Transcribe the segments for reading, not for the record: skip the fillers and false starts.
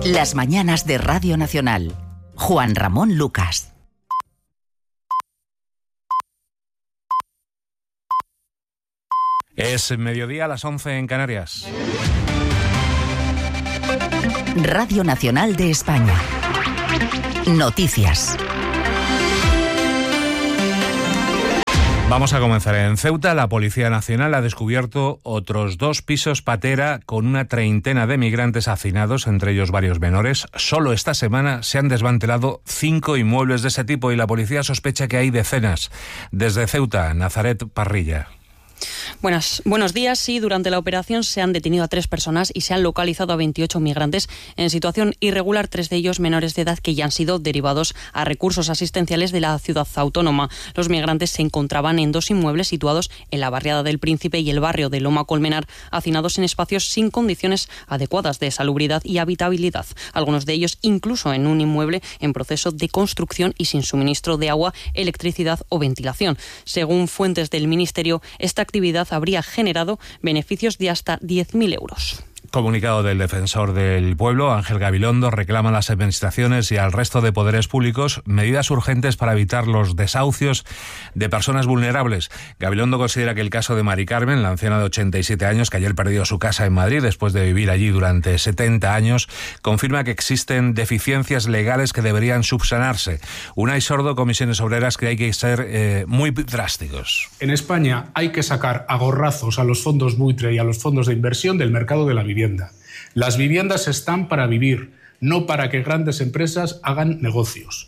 Las mañanas de Radio Nacional. Juan Ramón Lucas. Es mediodía a las 11 en Canarias. Radio Nacional de España. Noticias. Vamos a comenzar. En Ceuta, la Policía Nacional ha descubierto otros 2 pisos patera con una treintena de migrantes hacinados, entre ellos varios menores. Solo esta semana se han desmantelado 5 inmuebles de ese tipo y la policía sospecha que hay decenas. Desde Ceuta, Nazaret Parrilla. Buenos días. Sí, durante la operación se han detenido a 3 personas y se han localizado a 28 migrantes en situación irregular, 3 de ellos menores de edad que ya han sido derivados a recursos asistenciales de la ciudad autónoma. Los migrantes se encontraban en 2 inmuebles situados en la barriada del Príncipe y el barrio de Loma Colmenar, hacinados en espacios sin condiciones adecuadas de salubridad y habitabilidad. Algunos de ellos incluso en un inmueble en proceso de construcción y sin suministro de agua, electricidad o ventilación. Según fuentes del Ministerio, esta actividad habría generado beneficios de hasta 10.000 euros. Comunicado del defensor del pueblo, Ángel Gabilondo, reclama a las administraciones y al resto de poderes públicos medidas urgentes para evitar los desahucios de personas vulnerables. Gabilondo considera que el caso de Mari Carmen, la anciana de 87 años que ayer perdió su casa en Madrid después de vivir allí durante 70 años, confirma que existen deficiencias legales que deberían subsanarse. Unai Sordo, Comisiones Obreras, que hay que ser muy drásticos. En España hay que sacar a gorrazos a los fondos buitre y a los fondos de inversión del mercado de la vivienda. Las viviendas están para vivir, no para que grandes empresas hagan negocios.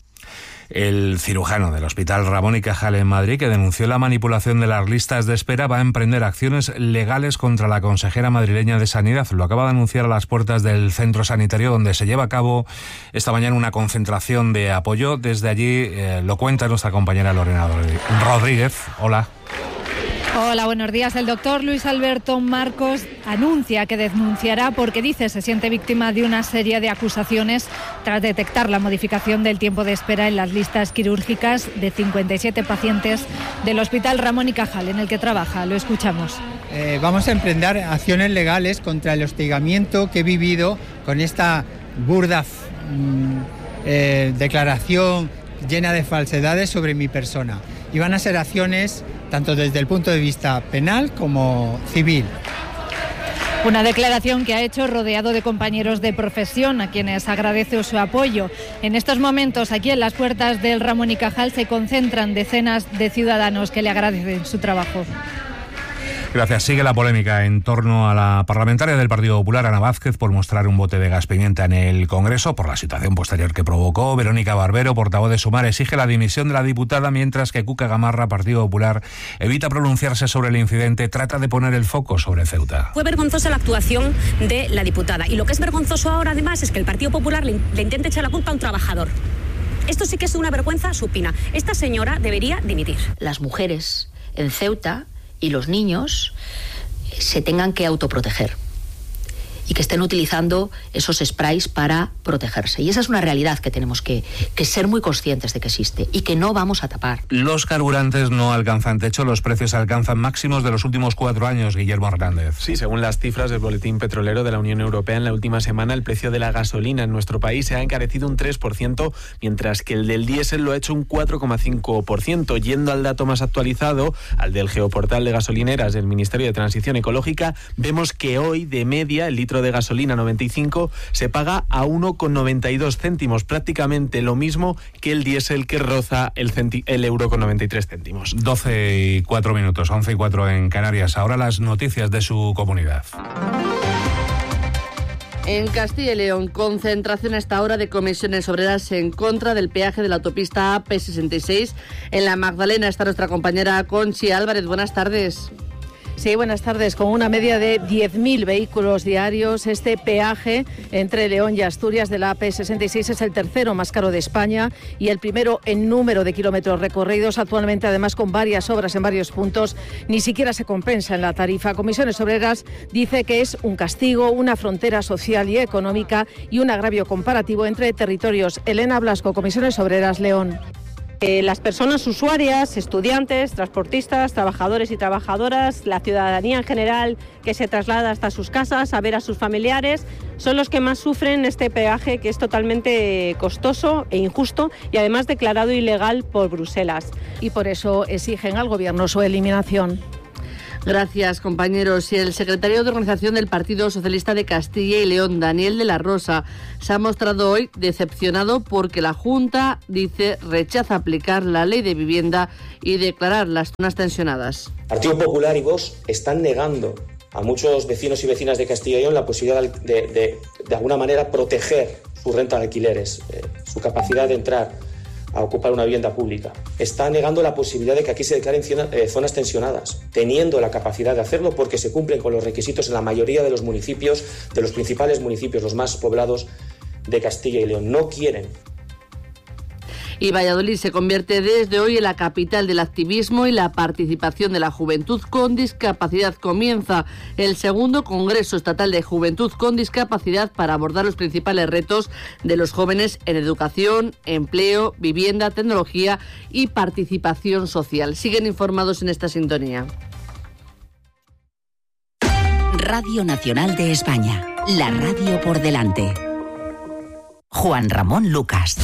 El cirujano del Hospital Ramón y Cajal en Madrid, que denunció la manipulación de las listas de espera, va a emprender acciones legales contra la consejera madrileña de Sanidad. Lo acaba de anunciar a las puertas del centro sanitario donde se lleva a cabo esta mañana una concentración de apoyo. Desde allí lo cuenta nuestra compañera Lorena Rodríguez. Hola. Hola, buenos días. El doctor Luis Alberto Marcos anuncia que denunciará porque dice se siente víctima de una serie de acusaciones tras detectar la modificación del tiempo de espera en las listas quirúrgicas de 57 pacientes del Hospital Ramón y Cajal, en el que trabaja. Lo escuchamos. Vamos a emprender acciones legales contra el hostigamiento que he vivido con esta burda declaración llena de falsedades sobre mi persona. Y van a ser acciones tanto desde el punto de vista penal como civil. Una declaración que ha hecho rodeado de compañeros de profesión, a quienes agradece su apoyo. En estos momentos, aquí en las puertas del Ramón y Cajal, se concentran decenas de ciudadanos que le agradecen su trabajo. Gracias. Sigue la polémica en torno a la parlamentaria del Partido Popular, Ana Vázquez, por mostrar un bote de gas pimienta en el Congreso, por la situación posterior que provocó. Verónica Barbero, portavoz de Sumar, exige la dimisión de la diputada, mientras que Cuca Gamarra, Partido Popular, evita pronunciarse sobre el incidente, trata de poner el foco sobre Ceuta. Fue vergonzosa la actuación de la diputada. Y lo que es vergonzoso ahora, además, es que el Partido Popular le intente echar la culpa a un trabajador. Esto sí que es una vergüenza supina. Esta señora debería dimitir. Las mujeres en Ceuta y los niños se tengan que autoproteger y que estén utilizando esos sprays para protegerse. Y esa es una realidad que tenemos que ser muy conscientes de que existe y que no vamos a tapar. Los carburantes no alcanzan techo, los precios alcanzan máximos de los últimos 4 años, Guillermo Hernández. Sí, según las cifras del Boletín Petrolero de la Unión Europea, en la última semana el precio de la gasolina en nuestro país se ha encarecido un 3%, mientras que el del diésel lo ha hecho un 4,5%. Yendo al dato más actualizado, al del geoportal de gasolineras del Ministerio de Transición Ecológica, vemos que hoy, de media, el litro de gasolina 95 se paga a 1,92 céntimos, prácticamente lo mismo que el diésel, que roza el euro con 93 céntimos. 12:04 minutos, 11:04 en Canarias. Ahora las noticias de su comunidad. En Castilla y León, concentración a esta hora de comisiones obreras en contra del peaje de la autopista AP66. En La Magdalena está nuestra compañera Conchi Álvarez. Buenas tardes. Sí, buenas tardes. Con una media de 10.000 vehículos diarios, este peaje entre León y Asturias de la AP66 es el tercero más caro de España y el primero en número de kilómetros recorridos. Actualmente, además, con varias obras en varios puntos, ni siquiera se compensa en la tarifa. Comisiones Obreras dice que es un castigo, una frontera social y económica y un agravio comparativo entre territorios. Elena Blasco, Comisiones Obreras, León. Las personas usuarias, estudiantes, transportistas, trabajadores y trabajadoras, la ciudadanía en general que se traslada hasta sus casas a ver a sus familiares, son los que más sufren este peaje, que es totalmente costoso e injusto y además declarado ilegal por Bruselas. Y por eso exigen al Gobierno su eliminación. Gracias, compañeros. Y el secretario de Organización del Partido Socialista de Castilla y León, Daniel de la Rosa, se ha mostrado hoy decepcionado porque la Junta, dice, rechaza aplicar la ley de vivienda y declarar las zonas tensionadas. Partido Popular y Vox están negando a muchos vecinos y vecinas de Castilla y León la posibilidad de alguna manera proteger su renta de alquileres, su capacidad de entrar a ocupar una vivienda pública. Está negando la posibilidad de que aquí se declaren zonas tensionadas, teniendo la capacidad de hacerlo porque se cumplen con los requisitos en la mayoría de los municipios, de los principales municipios, los más poblados de Castilla y León. No quieren. Y Valladolid se convierte desde hoy en la capital del activismo y la participación de la juventud con discapacidad. Comienza el segundo Congreso Estatal de Juventud con Discapacidad para abordar los principales retos de los jóvenes en educación, empleo, vivienda, tecnología y participación social. Siguen informados en esta sintonía. Radio Nacional de España, la radio por delante. Juan Ramón Lucas.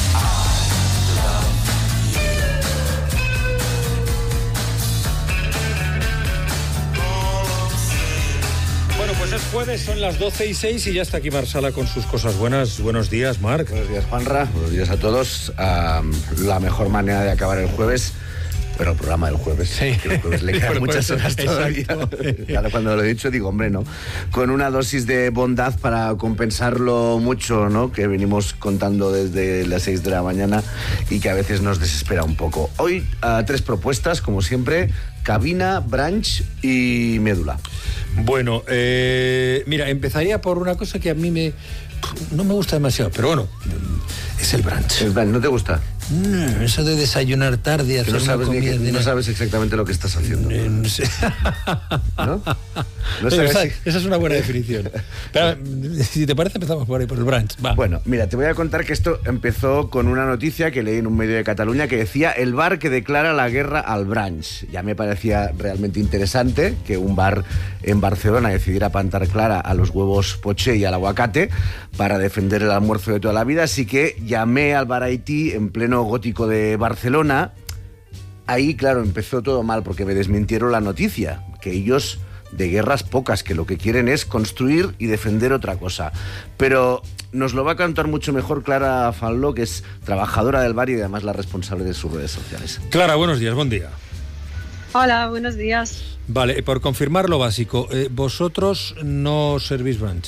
Es jueves, son las 12:06 y ya está aquí Marc Sala con sus cosas buenas. Buenos días, Marc. Buenos días, Juanra. Buenos días a todos. La mejor manera de acabar el jueves, pero el programa del jueves, sí. Que el jueves le quedan muchas horas todavía. Claro, cuando lo he dicho digo, hombre, ¿no? Con una dosis de bondad para compensarlo mucho, ¿no? Que venimos contando desde las 6 de la mañana y que a veces nos desespera un poco. Hoy 3 propuestas, como siempre: cabina, brunch y médula. Bueno, mira, empezaría por una cosa que a mí no me gusta demasiado, pero bueno, es el brunch. ¿El brunch no te gusta? Eso de desayunar tarde, hacer una comida... No sabes exactamente lo que estás haciendo. No sé. ¿No? ¿No sabes? Esa es una buena definición. Pero, si te parece, empezamos por ahí, por el brunch. Va. Bueno, mira, te voy a contar que esto empezó con una noticia que leí en un medio de Cataluña que decía: el bar que declara la guerra al brunch. Ya me parecía realmente interesante que un bar en Barcelona decidiera plantar cara a los huevos poché y al aguacate para defender el almuerzo de toda la vida, así que llamé al Bar Haití en pleno gótico de Barcelona. Ahí, claro, empezó todo mal porque me desmintieron la noticia, que ellos de guerras pocas, que lo que quieren es construir y defender otra cosa. Pero nos lo va a contar mucho mejor Clara Fanló, que es trabajadora del bar y además la responsable de sus redes sociales. Clara, buenos días, buen día. Hola, buenos días. Vale, por confirmar lo básico, ¿vosotros no servís brunch?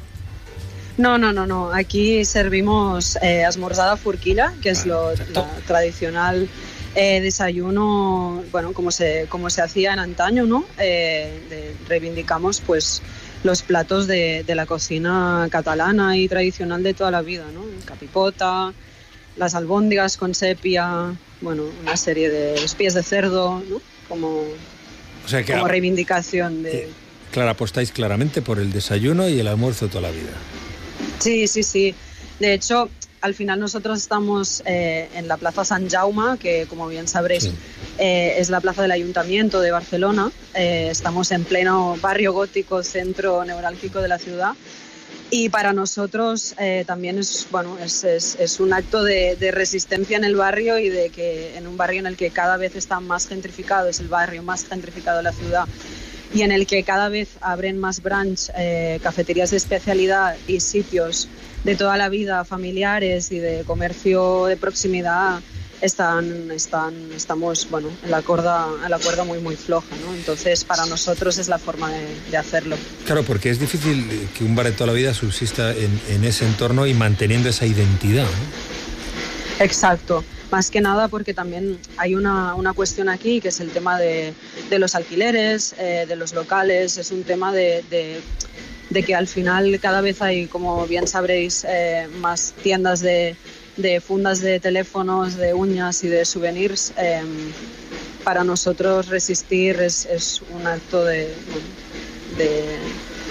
No. Aquí servimos esmorzada furquilla, que es la tradicional desayuno, bueno, como se hacía en antaño, ¿no? Reivindicamos pues los platos de la cocina catalana y tradicional de toda la vida, ¿no? El capipota, las albóndigas con sepia, bueno, una serie de los pies de cerdo, ¿no? Como reivindicación de... Clara, apostáis claramente por el desayuno y el almuerzo toda la vida. Sí. De hecho, al final nosotros estamos en la Plaza Sant Jaume, que como bien sabréis es la plaza del Ayuntamiento de Barcelona. Estamos en pleno barrio gótico, centro neurálgico de la ciudad. Y para nosotros también es un acto de resistencia en el barrio y de que en un barrio en el que cada vez está más gentrificado, es el barrio más gentrificado de la ciudad, y en el que cada vez abren más brunch, cafeterías de especialidad y sitios de toda la vida, familiares y de comercio de proximidad, estamos en la cuerda muy floja, ¿no? Entonces, para nosotros es la forma de hacerlo. Claro, porque es difícil que un bar de toda la vida subsista en ese entorno y manteniendo esa identidad, ¿no? Exacto. Más que nada porque también hay una cuestión aquí, que es el tema de los alquileres, de los locales. Es un tema de que al final cada vez hay, como bien sabréis, más tiendas de fundas de teléfonos, de uñas y de souvenirs. Para nosotros resistir es un acto de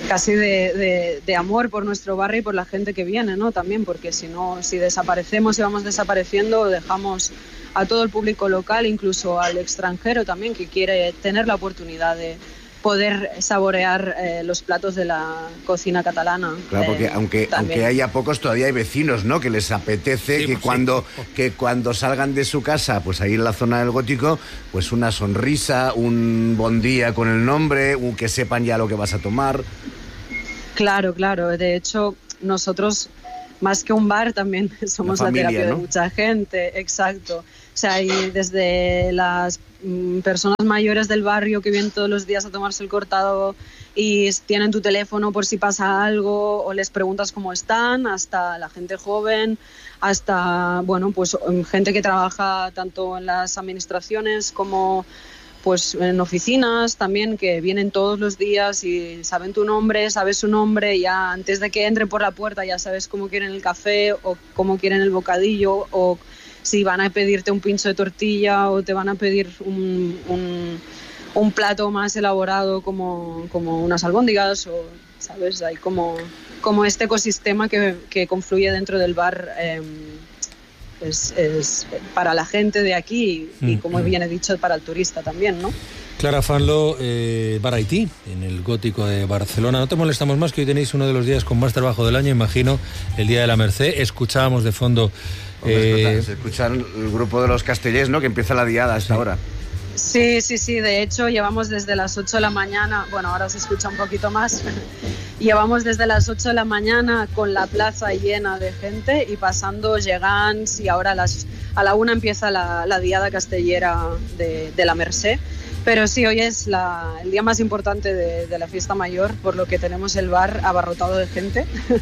casi de amor por nuestro barrio y por la gente que viene, ¿no? También, porque si desaparecemos y vamos desapareciendo, dejamos a todo el público local, incluso al extranjero también, que quiere tener la oportunidad de poder saborear los platos de la cocina catalana. Claro, porque aunque haya pocos, todavía hay vecinos, ¿no? Que les apetece que cuando salgan de su casa, pues ahí en la zona del Gótico, pues una sonrisa, un buen día con el nombre, que sepan ya lo que vas a tomar. Claro. De hecho, nosotros, más que un bar, también somos la terapia, ¿no? De mucha gente. Exacto. O sea, y desde las personas mayores del barrio que vienen todos los días a tomarse el cortado y tienen tu teléfono por si pasa algo o les preguntas cómo están, hasta la gente joven, hasta, bueno, pues gente que trabaja tanto en las administraciones como pues en oficinas también, que vienen todos los días y saben tu nombre, sabes su nombre, ya antes de que entre por la puerta ya sabes cómo quieren el café o cómo quieren el bocadillo, o si van a pedirte un pincho de tortilla o te van a pedir un plato más elaborado como unas albóndigas, o sabes, hay como este ecosistema que confluye dentro del bar. Es para la gente de aquí y como bien he dicho, para el turista también, ¿no? Clara Fanlo, Bar Haití, en el Gótico de Barcelona. No te molestamos más, que hoy tenéis uno de los días con más trabajo del año, imagino, el Día de la Merced. Escuchábamos de fondo... se escucha el grupo de los Castellers, ¿no? Que empieza la diada a esta hora. Sí, de hecho llevamos desde las 8 de la mañana, bueno, ahora se escucha un poquito más, llevamos desde las 8 de la mañana con la plaza llena de gente y pasando gegants, y ahora a la 1 empieza la diada castellera de la Merced. Pero sí, hoy es el día más importante de la fiesta mayor, por lo que tenemos el bar abarrotado de gente.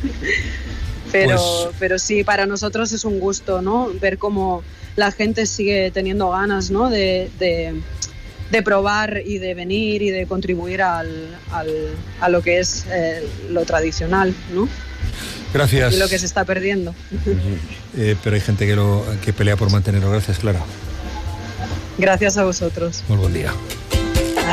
Pero sí, para nosotros es un gusto, ¿no? Ver cómo la gente sigue teniendo ganas, ¿no? de probar y de venir y de contribuir a lo que es lo tradicional, ¿no? Gracias. Y lo que se está perdiendo. Pero hay gente que pelea por mantenerlo. Gracias, Clara. Gracias a vosotros. Muy buen día.